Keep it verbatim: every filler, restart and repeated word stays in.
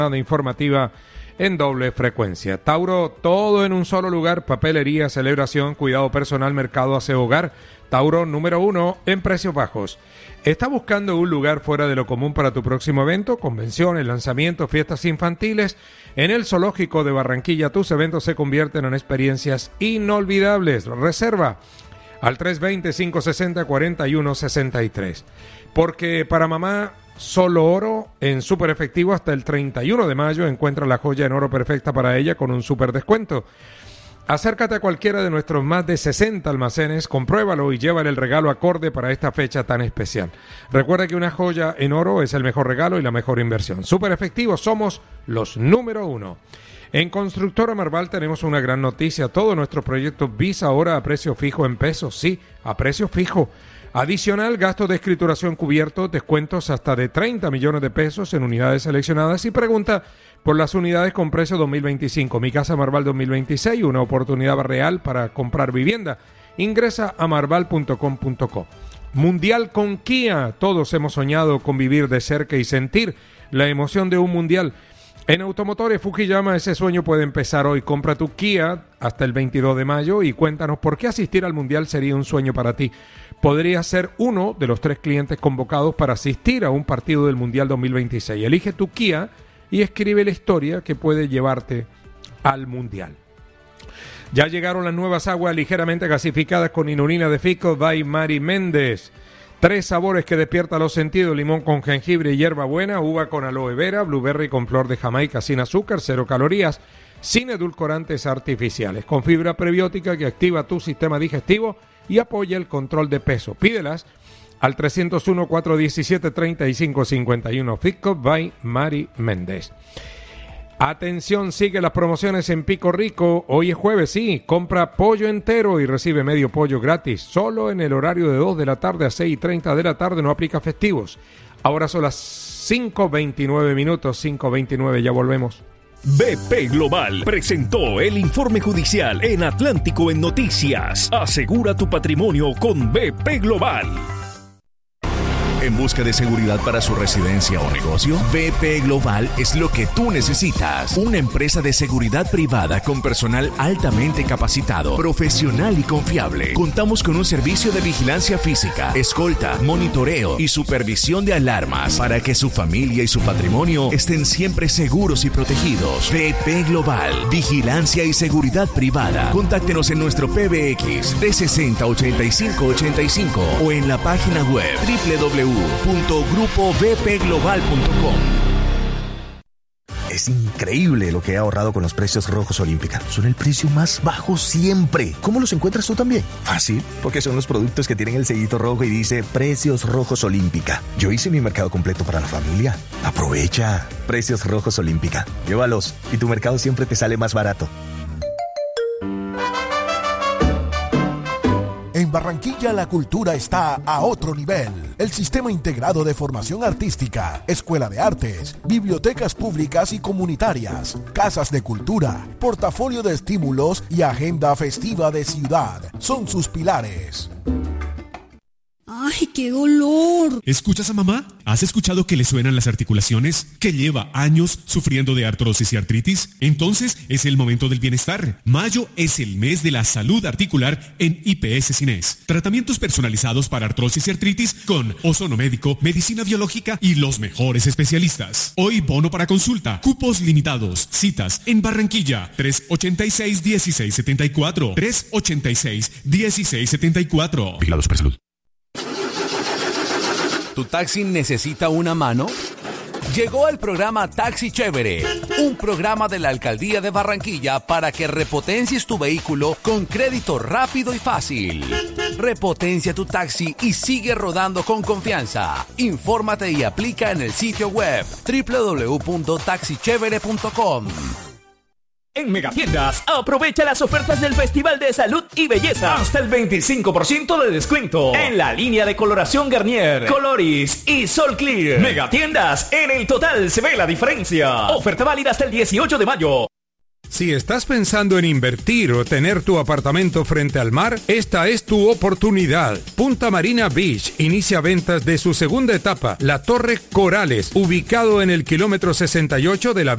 informativa en doble frecuencia. Tauro, todo en un solo lugar: papelería, celebración, cuidado personal, mercado, aseo, hogar. Tauro, número uno en precios bajos. ¿Estás buscando un lugar fuera de lo común para tu próximo evento? Convenciones, lanzamientos, fiestas infantiles. En el Zoológico de Barranquilla tus eventos se convierten en experiencias inolvidables. Reserva al tres dos cero, cinco seis cero, cuatro uno seis tres. Porque para mamá, solo oro en súper efectivo hasta el treinta y uno de mayo. Encuentra la joya en oro perfecta para ella con un súper descuento. Acércate a cualquiera de nuestros más de sesenta almacenes, compruébalo y llévale el regalo acorde para esta fecha tan especial. Recuerda que una joya en oro es el mejor regalo y la mejor inversión. Súper efectivo, somos los número uno. En Constructora Marval tenemos una gran noticia. Todos nuestros proyectos Visa ahora a precio fijo en pesos. Sí, a precio fijo. Adicional, gastos de escrituración cubiertos, descuentos hasta de treinta millones de pesos en unidades seleccionadas. Y pregunta por las unidades con precio dos mil veinticinco. Mi Casa Marval dos mil veintiséis, una oportunidad real para comprar vivienda. Ingresa a marval punto com punto co. Mundial con Kia. Todos hemos soñado con vivir de cerca y sentir la emoción de un mundial. En Automotores Fukuyama ese sueño puede empezar hoy. Compra tu Kia hasta el veintidós de mayo y cuéntanos por qué asistir al mundial sería un sueño para ti. Podrías ser uno de los tres clientes convocados para asistir a un partido del Mundial dos mil veintiséis. Elige tu Kia y escribe la historia que puede llevarte al Mundial. Ya llegaron las nuevas aguas ligeramente gasificadas con inulina de Fico by Mari Méndez. Tres sabores que despiertan los sentidos: limón con jengibre y hierbabuena, uva con aloe vera, blueberry con flor de Jamaica sin azúcar, cero calorías, sin edulcorantes artificiales, con fibra prebiótica que activa tu sistema digestivo y apoya el control de peso. Pídelas al tres cero uno, cuatro uno siete, tres cinco cinco uno. Fico by Mari Méndez. Atención, sigue las promociones en Pico Rico. Hoy es jueves, sí. Compra pollo entero y recibe medio pollo gratis. Solo en el horario de dos de la tarde a seis y treinta de la tarde. No aplica festivos. Ahora son las cinco veintinueve minutos. cinco veintinueve, ya volvemos. B P Global presentó el informe judicial en Atlántico en Noticias. Asegura tu patrimonio con B P Global. ¿En busca de seguridad para su residencia o negocio? B P Global es lo que tú necesitas. Una empresa de seguridad privada con personal altamente capacitado, profesional y confiable. Contamos con un servicio de vigilancia física, escolta, monitoreo y supervisión de alarmas para que su familia y su patrimonio estén siempre seguros y protegidos. B P Global, vigilancia y seguridad privada. Contáctenos en nuestro P B X trescientos sesenta, ochenta y cinco ochenta y cinco o en la página web doble u doble u doble u punto grupo b p global punto com. Es increíble lo que he ahorrado con los precios Rojos Olímpica. Son el precio más bajo siempre. ¿Cómo los encuentras tú también? Fácil, porque son los productos que tienen el sellito rojo y dice Precios Rojos Olímpica. Yo hice mi mercado completo para la familia. Aprovecha. Precios Rojos Olímpica. Llévalos y tu mercado siempre te sale más barato. En Barranquilla la cultura está a otro nivel. El Sistema Integrado de Formación Artística, Escuela de Artes, bibliotecas públicas y comunitarias, casas de cultura, portafolio de estímulos y agenda festiva de ciudad son sus pilares. ¡Ay, qué dolor! ¿Escuchas a mamá? ¿Has escuchado que le suenan las articulaciones? ¿Que lleva años sufriendo de artrosis y artritis? Entonces es el momento del bienestar. Mayo es el mes de la salud articular en I P S Cines. Tratamientos personalizados para artrosis y artritis con ozono médico, medicina biológica y los mejores especialistas. Hoy bono para consulta, cupos limitados, citas en Barranquilla, tres ochenta y seis, dieciséis setenta y cuatro, tres ochenta y seis, dieciséis setenta y cuatro. Vigilado Supersalud. ¿Tu taxi necesita una mano? Llegó el programa Taxi Chévere, un programa de la Alcaldía de Barranquilla para que repotencies tu vehículo con crédito rápido y fácil. Repotencia tu taxi y sigue rodando con confianza. Infórmate y aplica en el sitio web doble u doble u doble u punto taxi chévere punto com. En Megatiendas, aprovecha las ofertas del Festival de Salud y Belleza. Hasta el veinticinco por ciento de descuento en la línea de coloración Garnier, Coloris y Sol Clear. Megatiendas, en el total se ve la diferencia. Oferta válida hasta el dieciocho de mayo. Si estás pensando en invertir o tener tu apartamento frente al mar, esta es tu oportunidad. Punta Marina Beach inicia ventas de su segunda etapa, la Torre Corales, ubicado en el kilómetro sesenta y ocho de la